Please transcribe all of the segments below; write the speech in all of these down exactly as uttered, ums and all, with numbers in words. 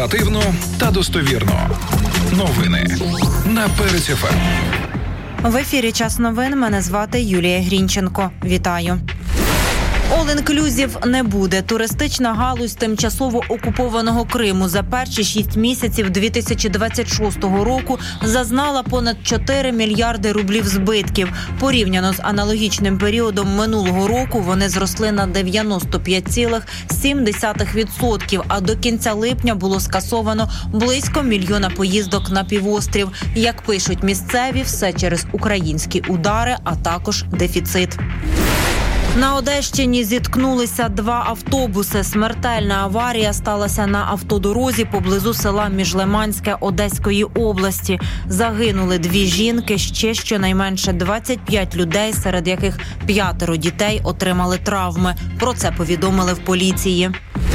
Оперативно та достовірно. Новини на Перець еф ем. В ефірі «Час новин». Мене звати Юлія Грінченко. Вітаю. All-inclusive не буде. Туристична галузь тимчасово окупованого Криму за перші шість місяців дві тисячі двадцять шостого року зазнала понад чотири мільярди рублів збитків. Порівняно з аналогічним періодом минулого року вони зросли на дев'яносто п'ять цілих сім десятих відсотка, а до кінця липня було скасовано близько мільйона поїздок на півострів. Як пишуть місцеві, все через українські удари, а також дефіцит. На Одещині зіткнулися два автобуси. Смертельна аварія сталася на автодорозі поблизу села Міжлиманське Одеської області. Загинули дві жінки, ще щонайменше двадцять п'ять людей, серед яких п'ятеро дітей отримали травми. Про це повідомили в поліції.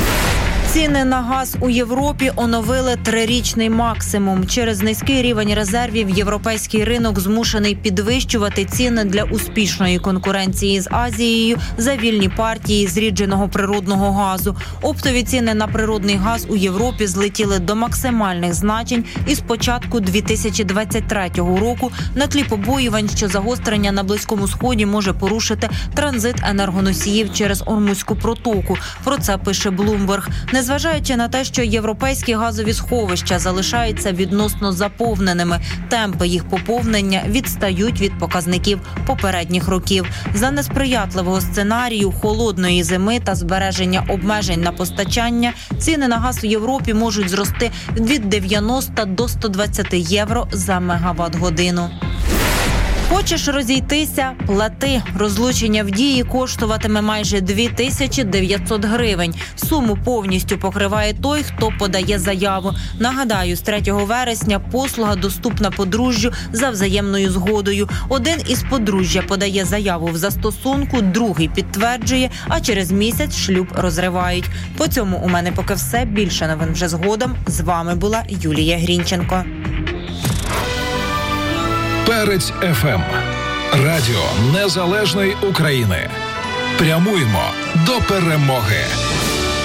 Ціни на газ у Європі оновили трирічний максимум. Через низький рівень резервів європейський ринок змушений підвищувати ціни для успішної конкуренції з Азією за вільні партії зрідженого природного газу. Оптові ціни на природний газ у Європі злетіли до максимальних значень із початку дві тисячі двадцять третього року на тлі побоювань, що загострення на Близькому Сході може порушити транзит енергоносіїв через Ормузьку протоку. Про це пише Bloomberg. Незважаючи на те, що європейські газові сховища залишаються відносно заповненими, темпи їх поповнення відстають від показників попередніх років. За несприятливого сценарію холодної зими та збереження обмежень на постачання, ціни на газ у Європі можуть зрости від дев'яноста до ста двадцяти євро за мегаватт-годину. Хочеш розійтися – плати. Розлучення в дії коштуватиме майже дві тисячі дев'ятсот гривень. Суму повністю покриває той, хто подає заяву. Нагадаю, з третього вересня послуга доступна подружжю за взаємною згодою. Один із подружжя подає заяву в застосунку, другий підтверджує, а через місяць шлюб розривають. По цьому у мене поки все. Більше новин вже згодом. З вами була Юлія Грінченко. Перець еф ем. Радіо Незалежної України. Прямуємо до перемоги.